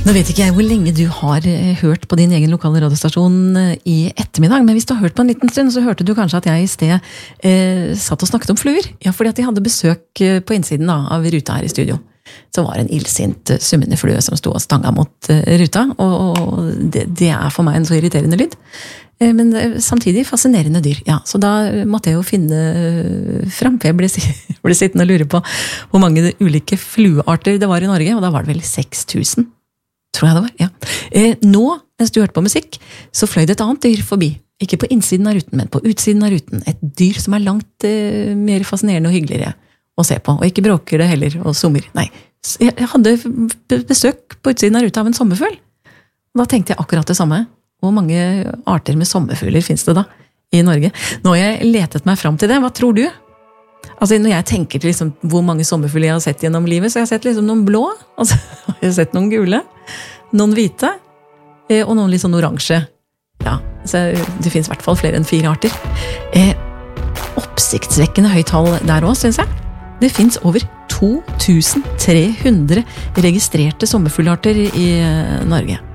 Nå vet ikke jeg hvor lenge du har hørt på din egen lokale radiostasjon i ettermiddag, men hvis du har hørt på en liten stund, så hørte du kanskje at jeg i sted satt og snakket om fluer. Ja, fordi at de hadde besøk på innsiden av ruta her i studio. Så var det en illsint summende flue som stod og stanga mot ruta, og det for meg en så irriterende lyd. Men samtidig fascinerende dyr, ja. Så da måtte jeg jo finne frem, for jeg ble sittende og lure på hvor mange ulike fluearter det var i Norge, og da var det vel 6000. Tror jeg det var, ja. Nå, mens du hørte på musikk, så fløy det et annet dyr forbi. Ikke på innsiden av ruten, men på utsiden av ruten. Et dyr som langt mer fascinerende og hyggeligere å se på. Og ikke bråker det heller, og summer. Nei, jeg hadde besøk på utsiden av ruta av en sommerfugl. Da tenkte jeg akkurat det samme. Hvor mange arter med sommerfugler finnes det da i Norge? Nå har jeg letet meg fram til det. Hva tror du? Altså, når jeg tenker til liksom, hvor mange sommerfugler jeg har sett gjennom livet, så jeg har sett liksom noen blå, og så har jeg sett noen gule, noen hvite, og noen litt sånn oransje. Ja, så det finnes i hvert fall flere enn 4 arter. Oppsiktsvekkende høyt tall der også, synes jeg. Det finnes over 2300 registrerte sommerfuglarter i Norge.